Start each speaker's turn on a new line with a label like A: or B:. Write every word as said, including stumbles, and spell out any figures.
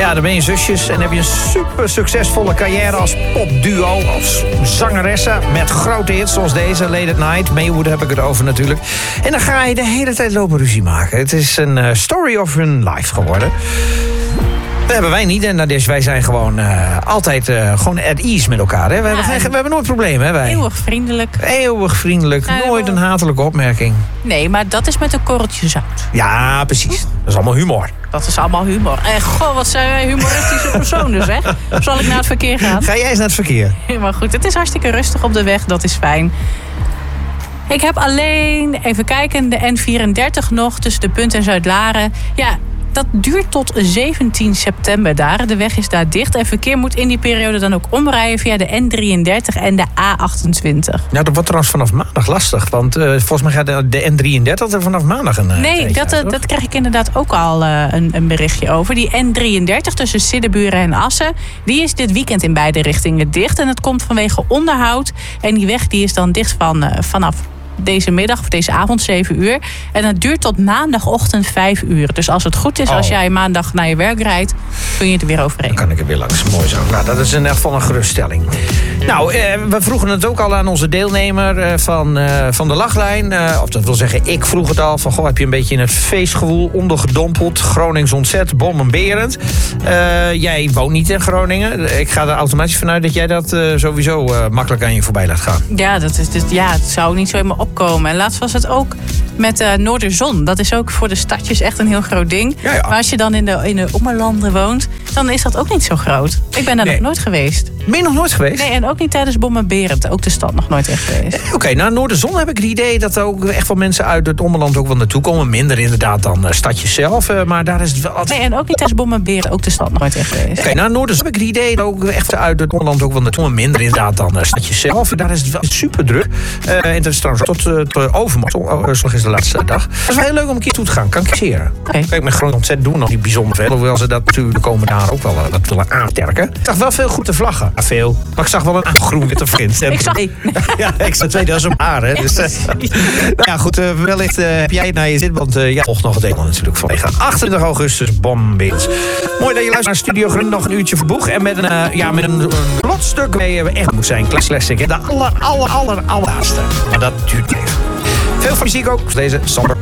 A: Ja, dan ben je zusjes en heb je een super succesvolle carrière als popduo, als zangeressen met grote hits zoals deze, Late at Night. Maywood heb ik het over natuurlijk. En dan ga je de hele tijd lopen ruzie maken. Het is een uh, story of hun life geworden. Dat hebben wij niet. En dus wij zijn gewoon uh, altijd uh, gewoon at ease met elkaar. Hè? We, ja, hebben geen, we hebben nooit problemen, hè, wij.
B: Eeuwig vriendelijk.
A: Eeuwig vriendelijk. Ja, nooit wel... een hatelijke opmerking.
B: Nee, maar dat is met een korreltje zout.
A: Ja, precies. Dat is allemaal humor.
B: Dat is allemaal humor. En goh, wat zijn wij humoristische personen, zeg. Zal ik naar het verkeer gaan?
A: Ga jij eens naar het verkeer?
B: Maar goed, het is hartstikke rustig op de weg. Dat is fijn. Ik heb alleen, even kijken, de N vierendertig nog tussen de Punt en Zuidlaren. Ja, dat duurt tot zeventien september daar. De weg is daar dicht. En verkeer moet in die periode dan ook omrijden via de N drieëndertig en de A achtentwintig.
A: Nou, dat wordt trouwens vanaf maandag lastig. Want uh, volgens mij gaat de, de N drieëndertig er vanaf maandag een... Uh,
B: nee, dat, uit, dat krijg ik inderdaad ook al uh, een, een berichtje over. Die N drieëndertig tussen Siddeburen en Assen, die is dit weekend in beide richtingen dicht. En dat komt vanwege onderhoud. En die weg die is dan dicht van, uh, vanaf... deze middag of deze avond zeven uur. En dat duurt tot maandagochtend vijf uur. Dus als het goed is, oh. als jij maandag naar je werk rijdt, kun je er weer overheen.
A: Dan kan ik er weer langs. Mooi zo. Nou, dat is in elk geval een geruststelling. Nou, eh, we vroegen het ook al aan onze deelnemer eh, van, uh, van de lachlijn. Uh, of dat wil zeggen, ik vroeg het al. Van, goh, heb je een beetje in het feestgewoel ondergedompeld? Gronings ontzet, bommenberend. Uh, jij woont niet in Groningen. Ik ga er automatisch vanuit dat jij dat uh, sowieso uh, makkelijk aan je voorbij laat gaan.
B: Ja, dat is, dus, ja, het zou niet zo helemaal opkomen. En laatst was het ook met uh, Noorderzon. Dat is ook voor de stadjes echt een heel groot ding. Ja, ja. Maar als je dan in de, in de ommelanden woont, dan is dat ook niet zo groot. Ik ben daar nee. nog nooit geweest.
A: Ben je nog nooit geweest?
B: Nee, en ook niet tijdens Bommenberend. Ook de stad nog nooit echt geweest.
A: Oké, okay, nou Noorderzon heb ik het idee dat er ook echt wel mensen uit het ommeland ook wel naartoe komen. Minder inderdaad dan uh, stadjes zelf. Uh, maar daar is het wel altijd...
B: Nee, en ook niet tijdens Bommenberend. Ook de stad nog nooit echt geweest.
A: Oké, okay, nou Noorderzon heb ik het idee dat ook echt uit het ommeland ook wel naartoe. Minder inderdaad dan uh, stadjes zelf. Daar is het wel super druk. Uh, en het is trouwens tot, uh, tot overmorgen. Oh, is de laatste dag. Dat is wel heel leuk om een keer toe te gaan. Kan ik keren. Okay. Kijk, met Groningen ontzettend doen nog niet bijzonder veel. Hoewel ze dat natuurlijk de komende jaren ook wel uh, wat willen aansterken. Ik zag wel veel goede vlaggen. Ja, veel. Maar ik zag wel een groen-witte vriend.
B: Ik zag...
A: ja, ik zag tweeduizend haar. Hè. Dus, uh, nou ja, goed. Uh, wellicht uh, heb jij het naar je zin. Want uh, ja, volgt nog het een natuurlijk vanwege achtendertig augustus Bombeens. Mooi dat je luistert naar Studio Grun. Nog een uurtje verboeg. En met een, uh, ja, met een, een plotstuk waar je echt moet zijn. Classic. De aller, aller, aller, allerlaatste. Maar dat duurt even. Veel van muziek ook. Deze Sander.